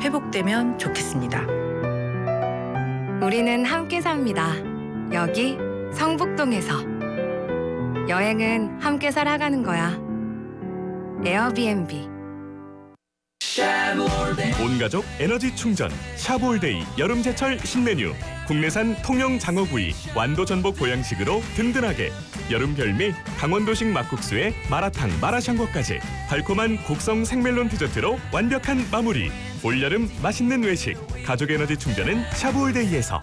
회복되면 좋겠습니다. 우리는 함께 삽니다. 여기 성북동에서. 여행은 함께 살아가는 거야. 에어비앤비. 온가족 에너지 충전 샤볼데이 여름제철 신메뉴. 국내산 통영 장어구이 완도 전복 보양식으로 든든하게. 여름 별미 강원도식 막국수에 마라탕 마라샹궈까지 달콤한 곡성 생멜론 디저트로 완벽한 마무리. 올여름 맛있는 외식 가족 에너지 충전은 샤볼데이에서.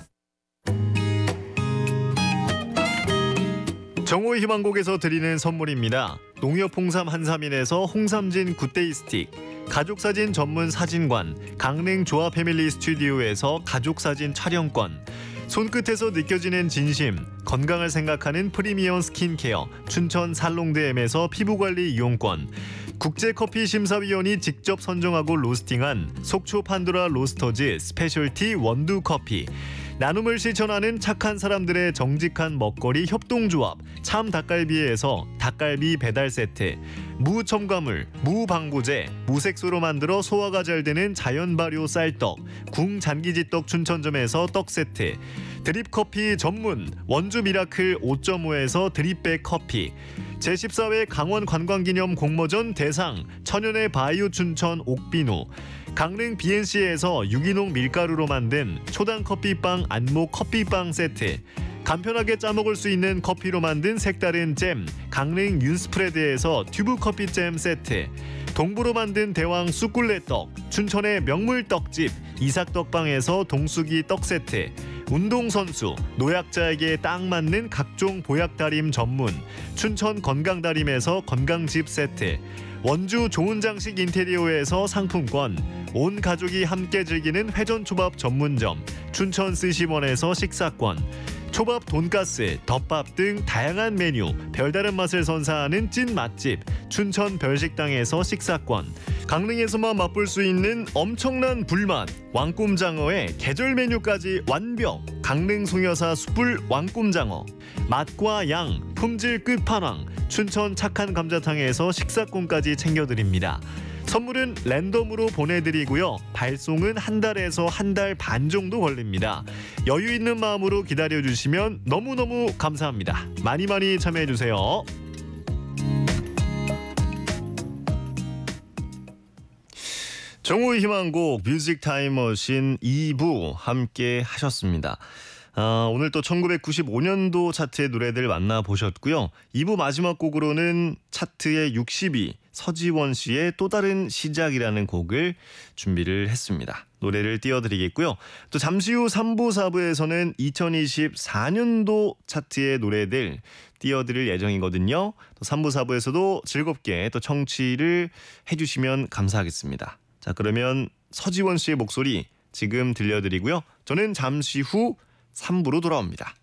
정오의 희망곡에서 드리는 선물입니다. 농협 홍삼 한삼인에서 홍삼진 굿데이 스틱, 가족사진 전문 사진관 강릉 조아 패밀리 스튜디오에서 가족사진 촬영권, 손끝에서 느껴지는 진심, 건강을 생각하는 프리미엄 스킨케어 춘천 살롱드엠에서 피부관리 이용권, 국제커피 심사위원이 직접 선정하고 로스팅한 속초 판도라 로스터즈 스페셜티 원두커피, 나눔을 실천하는 착한 사람들의 정직한 먹거리 협동조합 참 닭갈비에서 닭갈비 배달 세트, 무첨가물, 무방부제, 무색소로 만들어 소화가 잘 되는 자연 발효 쌀떡 궁잔기지떡 춘천점에서 떡 세트, 드립커피 전문 원주 미라클 5.5에서 드립백 커피, 제14회 강원 관광기념 공모전 대상 천연의 바이오 춘천 옥비누, 강릉 BNC에서 유기농 밀가루로 만든 초당 커피빵 안목 커피빵 세트, 간편하게 짜먹을 수 있는 커피로 만든 색다른 잼 강릉 윤스프레드에서 튜브 커피잼 세트, 동부로 만든 대왕 쑥굴레떡 춘천의 명물 떡집 이삭떡방에서 동수기 떡 세트, 운동선수 노약자에게 딱 맞는 각종 보약다림 전문 춘천 건강다림에서 건강집 세트, 원주 좋은 장식 인테리어에서 상품권, 온 가족이 함께 즐기는 회전초밥 전문점 춘천 스시원에서 식사권, 초밥, 돈가스, 덮밥 등 다양한 메뉴 별다른 맛을 선사하는 찐 맛집 춘천 별식당에서 식사권, 강릉에서만 맛볼 수 있는 엄청난 불맛 왕꿈장어의 계절 메뉴까지 완벽 강릉 송여사 숯불 왕꿈장어, 맛과 양 품질 끝판왕 춘천 착한 감자탕에서 식사권까지 챙겨드립니다. 선물은 랜덤으로 보내드리고요. 발송은 한 달에서 한 달 반 정도 걸립니다. 여유 있는 마음으로 기다려주시면 너무너무 감사합니다. 많이 많이 참여해주세요. 정오의 희망곡 뮤직 타임머신 2부 함께 하셨습니다. 오늘 또 1995년도 차트의 노래들 만나보셨고요. 2부 마지막 곡으로는 차트의 60위 서지원 씨의 또 다른 시작이라는 곡을 준비를 했습니다. 노래를 띄워드리겠고요. 또 잠시 후 3부, 4부에서는 2024년도 차트의 노래들 띄워드릴 예정이거든요. 또 3부, 4부에서도 즐겁게 또 청취를 해주시면 감사하겠습니다. 자, 그러면 서지원 씨의 목소리 지금 들려드리고요. 저는 잠시 후 3부로 돌아옵니다.